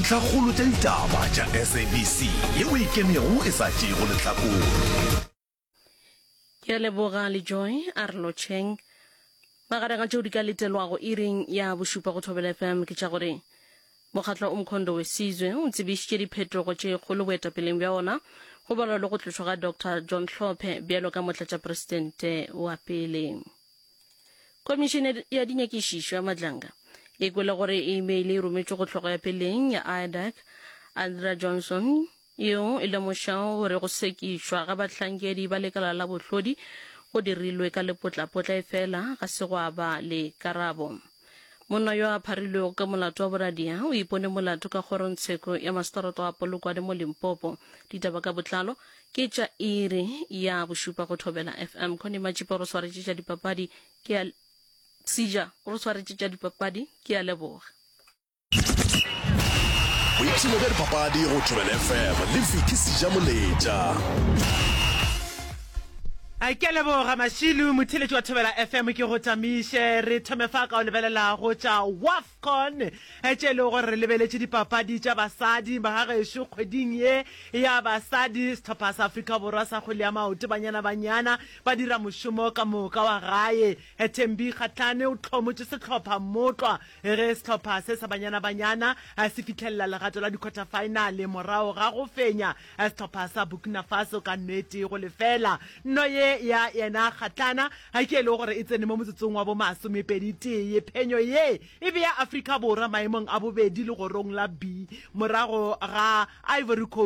ntlhakgolo tša ditaba tša SABC yeo e kemego e sa tšego lehlakore. Ke a leboga le Joy Arlo Cheng magareng a tšeo di ka letelwago iring ya bošupa go Thobela FM ke tša gore mokgatlo o mkhondo wesizwe o tsebišitše diphetogo tše kgolo boetapeleng bja ona go balwa le go tlošwa ga Dr. John Hlophe bjalo ka motlatšapresidente wa pele. Komišene ya dinyakišišo ya Madlanga e kwele gore email e rometšwe go tlhogo ya peleng ya IDAC Andrea Johnson yeo e lemošago gore go sekišwa ga bahlankedi ba lekala la bohlodi go dirilwe ka lepotlapotla efela ga se go ba le karabo. Monna yo a pharilwego ka molato wa boradia o ipone molato ka kgorontsheko ya Mastarata wa Polokwane mo Limpopo. Ditaba ka botlalo ke tša iri ya bošupa go Thobela FM. Khone Majipa go swaretše tša dipapadi ke a Sija go swaretše tša dipapadi ke a leboga. Boitšhelo bja dipapadi go Thobela FM le Viki Sija Moletša. Ke leboga Mashilu motheletši wa Thobela FM ke go tamiše re thome fa ka o lebelela go tša WAFCON tše le gore re lebeletše dipapadi tša basadi magagešo kgweding ye ya basadi. Sehlopha sa Afrika Borwa sa kgwele ya maoto banyana ba dira mošomo ka moka wa gae. Thembi Kgatlana o tlhomotše sehlopha motlwa ge sehlopha se sa banyana se fitlhelela legato la di-quarter final morago ga go fenya sehlopha sa Burkina Faso ka nnete go lefela. No ye ya yena Kgatlana ha ke le gore e tsene mo motsotsong wa bo masomepeditee phenyo ye e be ya Afrika Borwa maemong a bobedi le gorong la B morago ga Ivory Coast